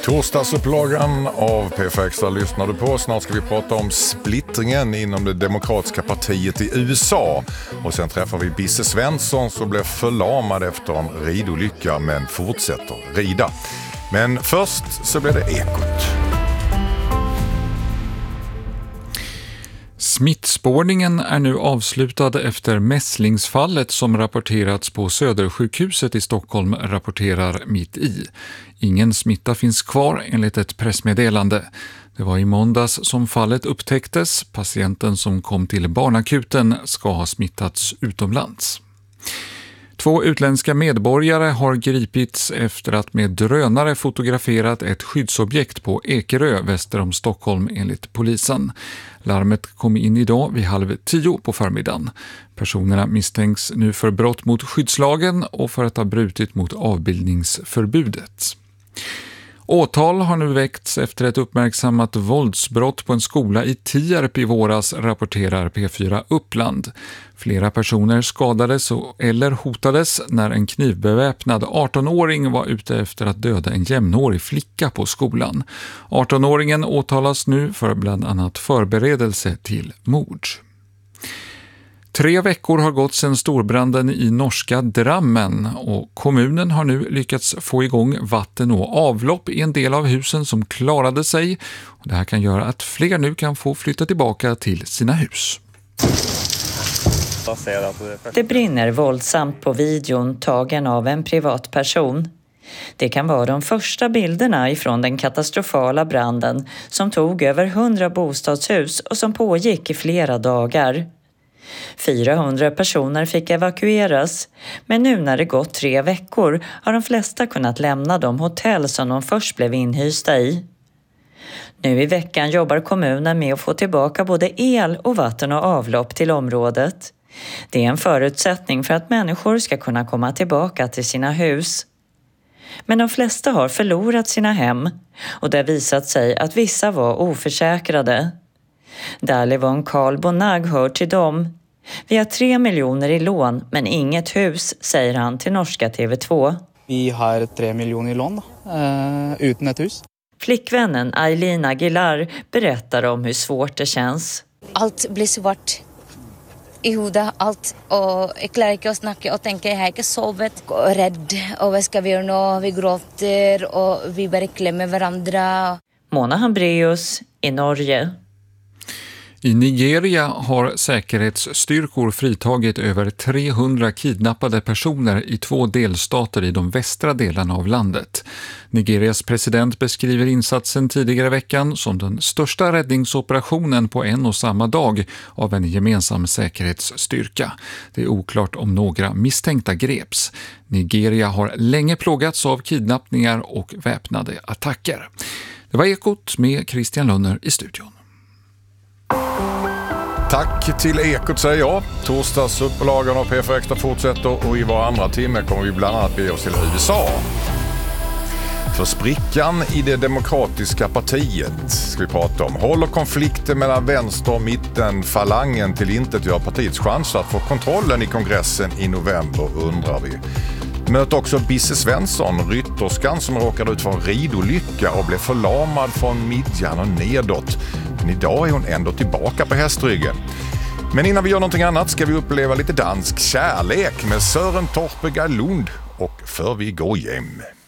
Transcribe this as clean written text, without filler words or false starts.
Torsdagsupplagan av PFX Extra lyssnar du på. Snart ska vi prata om splittringen inom det demokratiska partiet i USA. Och sen träffar vi Bisse Svensson som blev förlamad efter en ridolycka men fortsätter rida. Men först så blir det Ekot. Smittspårningen är nu avslutad efter mässlingsfallet som rapporterats på Södersjukhuset i Stockholm, rapporterar Mitt i. Ingen smitta finns kvar enligt ett pressmeddelande. Det var i måndags som fallet upptäcktes. Patienten som kom till barnakuten ska ha smittats utomlands. 2 utländska medborgare har gripits efter att med drönare fotograferat ett skyddsobjekt på Ekerö väster om Stockholm enligt polisen. Larmet kom in idag vid 9:30 på förmiddagen. Personerna misstänks nu för brott mot skyddslagen och för att ha brutit mot avbildningsförbudet. Åtal har nu väckts efter ett uppmärksammat våldsbrott på en skola i Tierp i våras, rapporterar P4 Uppland. Flera personer skadades eller hotades när en knivbeväpnad 18-åring var ute efter att döda en jämnårig flicka på skolan. 18-åringen åtalas nu för bland annat förberedelse till mord. 3 veckor har gått sedan storbranden i norska Drammen och kommunen har nu lyckats få igång vatten och avlopp i en del av husen som klarade sig. Och det här kan göra att fler nu kan få flytta tillbaka till sina hus. Det brinner våldsamt på videon tagen av en privatperson. Det kan vara de första bilderna ifrån den katastrofala branden som tog över 100 bostadshus och som pågick i flera dagar. 400 personer fick evakueras, men nu när det gått 3 veckor har de flesta kunnat lämna de hotell som de först blev inhysta i. Nu i veckan jobbar kommunen med att få tillbaka både el och vatten och avlopp till området. Det är en förutsättning för att människor ska kunna komma tillbaka till sina hus. Men de flesta har förlorat sina hem och det har visat sig att vissa var oförsäkrade. Dalivon Karl Bonag hör till dem. Vi har 3 miljoner i lån men inget hus, säger han till norska TV2. Vi har 3 miljoner i lån utan ett hus. Flickvännen Eileen Aguilar berättar om hur svårt det känns. Allt blir svart i huvudet, allt. Och jag klarar inte att snacka och tänka, jag har inte sovit. Och rädd, och vad ska vi göra nu? Vi gråter och vi bara klämmer varandra. Mona Hambreus i Norge. I Nigeria har säkerhetsstyrkor fritagit över 300 kidnappade personer i 2 delstater i de västra delarna av landet. Nigerias president beskriver insatsen tidigare veckan som den största räddningsoperationen på en och samma dag av en gemensam säkerhetsstyrka. Det är oklart om några misstänkta greps. Nigeria har länge plågats av kidnappningar och väpnade attacker. Det var Ekot med Christian Lönner i studion. Tack till Ekot säger jag. Torsdagsupplagan av PFX Extra fortsätter och i var andra timme kommer vi bland annat bege oss till USA. För sprickan i det demokratiska partiet ska vi prata om. Håller konflikten mellan vänster och mitten falangen till intet gör partiets chans att få kontrollen i kongressen i november, undrar vi. Möter också Bisse Svensson, rytterskan som råkade ut för en ridolycka och blev förlamad från midjan och nedåt. Men idag är hon ändå tillbaka på hästryggen. Men innan vi gör någonting annat ska vi uppleva lite dansk kärlek med Søren Torpe Lund och För vi går hem.